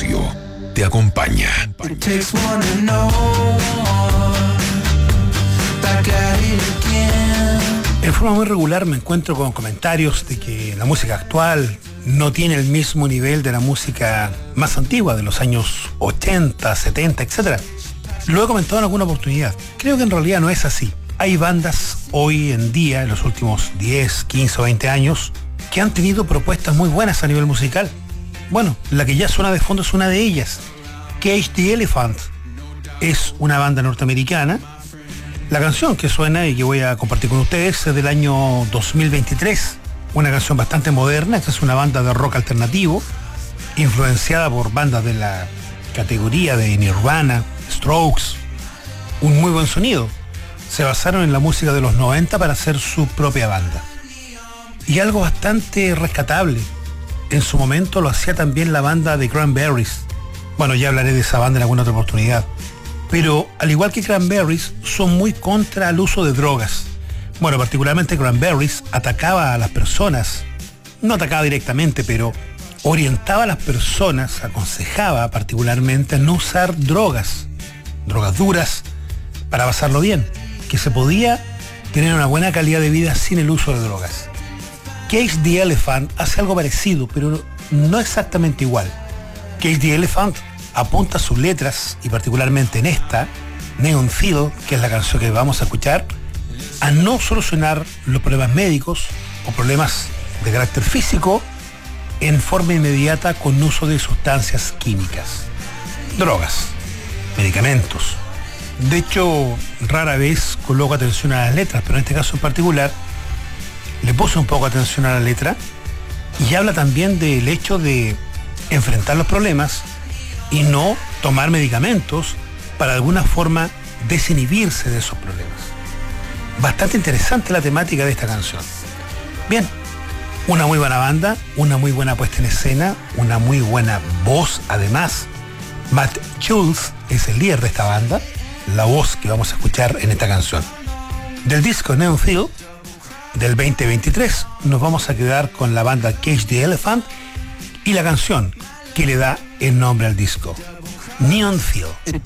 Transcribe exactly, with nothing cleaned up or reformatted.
Rocío te acompaña. En forma muy regular me encuentro con comentarios de que la música actual no tiene el mismo nivel de la música más antigua, de los años ochenta, setenta, etcétera. Lo he comentado en alguna oportunidad. Creo que en realidad no es así. Hay bandas hoy en día, en los últimos diez, quince o veinte años, que han tenido propuestas muy buenas a nivel musical. Bueno, la que ya suena de fondo es una de ellas. Cage the Elephant es una banda norteamericana. La canción que suena y que voy a compartir con ustedes es del año dos mil veintitrés. Una canción bastante moderna. Esta es una banda de rock alternativo, influenciada por bandas de la categoría de Nirvana, Strokes. Un muy buen sonido. Se basaron en la música de los noventa para hacer su propia banda. Y algo bastante rescatable. En su momento lo hacía también la banda de Cranberries. Bueno, ya hablaré de esa banda en alguna otra oportunidad. Pero al igual que Cranberries, son muy contra el uso de drogas. Bueno, particularmente Cranberries atacaba a las personas. No atacaba directamente, pero orientaba a las personas, aconsejaba particularmente a no usar drogas. Drogas duras, para pasarlo bien. Que se podía tener una buena calidad de vida sin el uso de drogas. Cage the Elephant hace algo parecido, pero no exactamente igual. Cage the Elephant apunta sus letras, y particularmente en esta, Neon Field, que es la canción que vamos a escuchar, a no solucionar los problemas médicos o problemas de carácter físico en forma inmediata con uso de sustancias químicas, drogas, medicamentos. De hecho, rara vez coloco atención a las letras, pero en este caso en particular le puse un poco atención a la letra y habla también del hecho de enfrentar los problemas y no tomar medicamentos para de alguna forma desinhibirse de esos problemas. Bastante interesante la temática de esta canción. Bien, una muy buena banda, una muy buena puesta en escena, una muy buena voz además. Matt Jules es el líder de esta banda, la voz que vamos a escuchar en esta canción. Del disco Neon Field del veinte veintitrés nos vamos a quedar con la banda Cage the Elephant y la canción que le da el nombre al disco, Neon Field.